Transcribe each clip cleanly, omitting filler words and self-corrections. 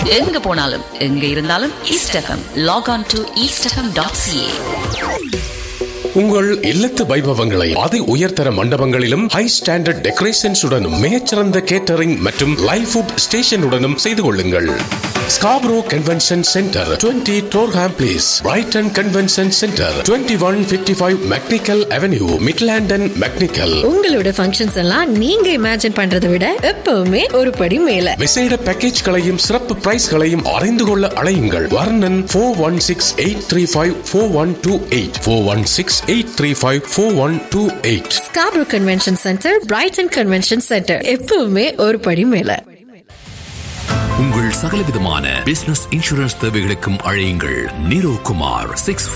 எங்க போனாலும் எங்க இருந்தாலும் east FM. Lock on to eastfm.ca. உங்கள் இல்லத்து வைபவங்களை அதி உயர்தர மண்டபங்களிலும் ஹை ஸ்டாண்டர்ட் டெக்கரேஷன்ஸுடனும் மிகச்சிறந்த கேட்டரிங் மற்றும் லைவ் ஃபுட் ஸ்டேஷனுடனும் செய்து கொள்ளுங்கள். Scarborough convention centre 20 Durham place, Brayton convention centre 2155 mechanical avenue, மிட்லாண்டன் mechanical. உங்களோட ஃபங்க்ஷன்ஸ் எல்லாம் நீங்க இமேஜின் பண்றதை விட எப்பவுமே ஒரு படி மேல. விசேட பேக்கேஜ்களையும் சிறப்பு பிரைஸ்களையும் அறிந்து கொள்ள அழையுங்கள். வர்ணன் 416-835-4128 416-835-4128. Scarborough convention centre, Brayton convention centre, எப்பவுமே ஒரு படி மேல. உங்கள் சகலவிதமான பிசினஸ் இன்சூரன்ஸ் தேவைகளுக்கும் அழையுங்கள் நீரோ குமார்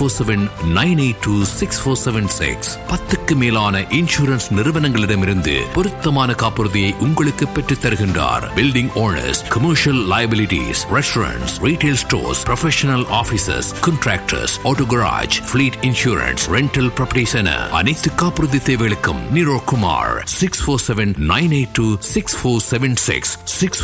647-982-6476. 10க்கு மேலான இன்சூரன்ஸ் நிறுவனங்களிடமிருந்து பொருத்தமான காப்புறுதியை உங்களுக்கு பெற்றுத் தருகின்றார். Building owners, commercial liabilities, restaurants, retail stores, professional offices, contractors, auto garage, fleet insurance, rental properties என அனைத்து காப்புறுதி தேவைகளுக்கும் நீரோ Kumar 647-982-6476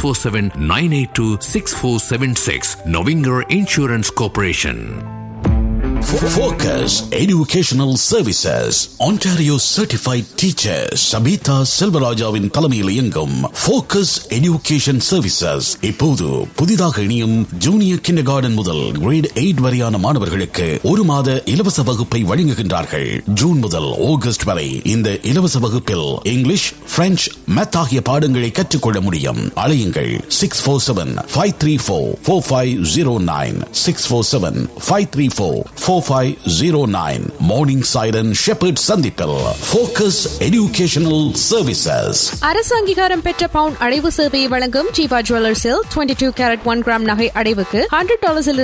647-982-6476. Novinger Insurance Corporation. Focus Educational Services Ontario Certified Teacher Sabita Selvarajavin தலைமையில் இயங்கும் Focus Education Services இப்போது புதிதாக இணையும் ஜூனியர் கிண்டர்கார்டன் முதல் கிரேட் 8 வரையான மாணவர்களுக்கு ஒரு மாத இலவச வகுப்பை வழங்குகின்றார்கள். ஜூன் முதல் ஆகஸ்ட் வரை இந்த இலவச வகுப்பில் இங்கிலீஷ், பிரெஞ்சு, மேத் ஆகிய பாடங்களை கற்றுக்கொள்ள முடியும். அழையுங்கள் 647-534-4509 647-534-4509. Morning Siren Shepherd சந்திப்பில் Focus Educational Services. அரசு அங்கீகாரம் பெற்ற பவுன் அடைவு சேவையை வழங்கும் ஜீவா ஜுவல்லர்ஸில் 22 கேரட் 1 கிராம் நகை அடைவுக்கு $100